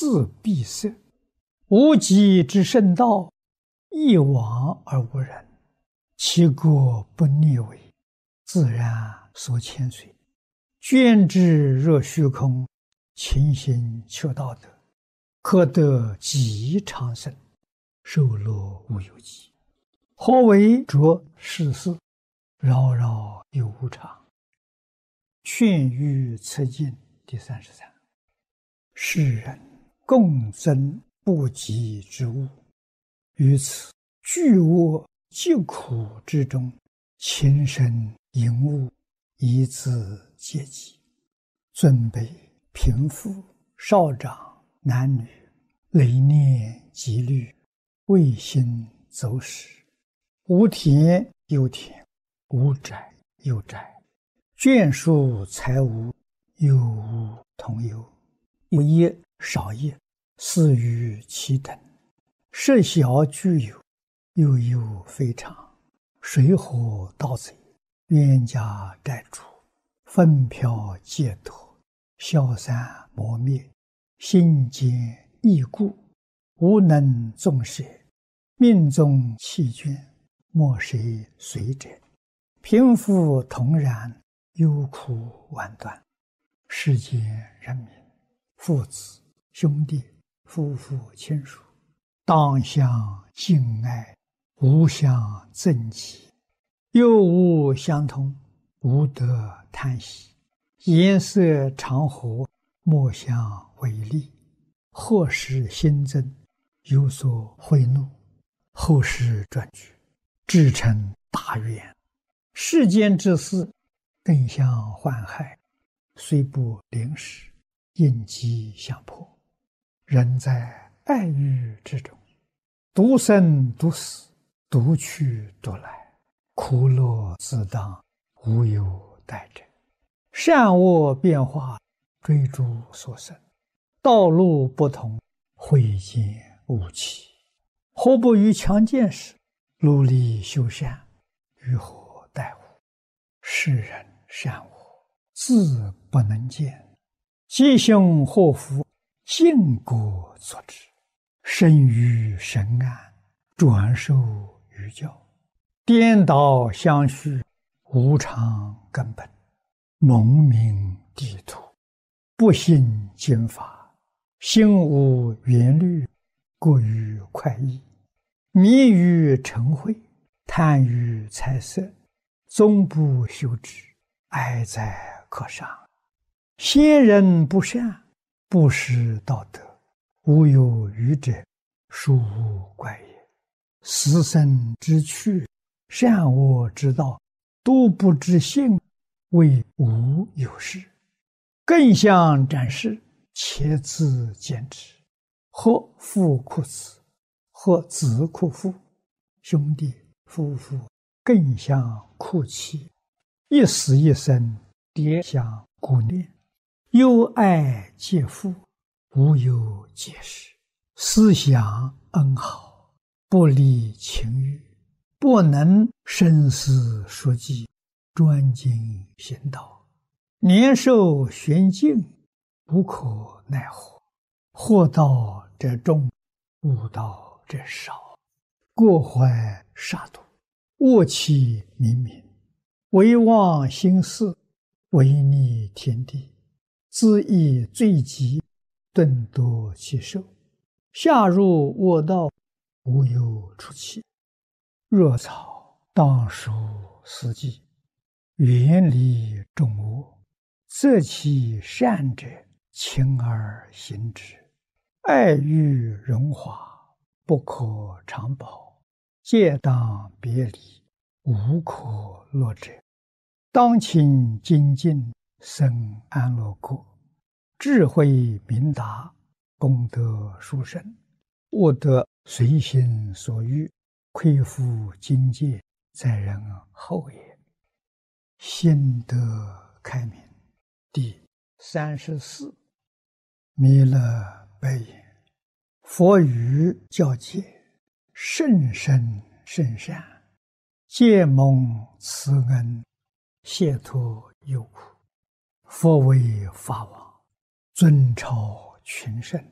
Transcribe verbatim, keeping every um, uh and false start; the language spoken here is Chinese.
自闭塞。无极之圣道，一往而无人，其国不逆为，自然所牵随。捐之若虚空，勤行求道德，可得极长生，寿乐无有极。何为着世事，扰扰有无常。劝喻策进第三十三。世人共争不及之物，于此巨恶疾苦之中，情深淫恶，以自皆极。尊卑贫富少长男女，累念积虑，未心走使。无田有田，无宅有宅，眷属财物，有无同有。有业少业，似于其等。设小具有，又有非常。水火盗贼，冤家债主，纷飘借脱，消散磨灭，心坚易固，无能纵舍，命中弃捐，莫谁随者。贫富同然，忧苦万端。世间人民，父子兄弟夫妇亲属，当相敬爱，无相憎忌，又无相同，无得叹息。颜色常和，莫相违逆。或使新增，有所贿赂，后世转举，至成大愿。世间之事，更相患害，虽不临时，应机相迫。人在爱欲之中，独生独死，独去独来，苦乐自当，无有待者。善恶变化，追逐所生，道路不同，慧见无期。何不于强健时，努力修善，于何待乎？世人善恶，自不能见，吉凶祸福，尽果作之。生于神安，转受于教，颠倒相续，无常根本。蒙名地土，不信经法，心无缘虑，过于快意，迷于嗔恚，贪于财色，终不修之，哀哉可伤。先人不善，不识道德，无有余者，殊无怪也。死生之趣，善恶之道，都不知性，谓无有事。更相展示，且自见之。或父哭子，或子哭父，兄弟夫妇更相哭泣，一死一生，迭相顾念。忧爱皆父，无有解释。思想恩好，不离情欲，不能深思熟记，专精行道。年寿玄境，无可奈何。祸道者众，悟道者少。过怀杀戮，恶气冥冥，唯忘心事，违逆天地。恣意罪极，顿夺其寿。下入恶道，无有出期。若草当属死地，远离众恶，择其善者，勤而行之。爱欲荣华，不可长保，戒当别离，无可乐者。当勤精进，生安乐国。智慧明达，功德殊胜。悟得随心所欲，亏负境界，在人后也。心得开明第三十四。弥勒白言：佛语教戒，甚深甚善，皆蒙慈恩，解脱忧苦。佛为法王，尊超群圣，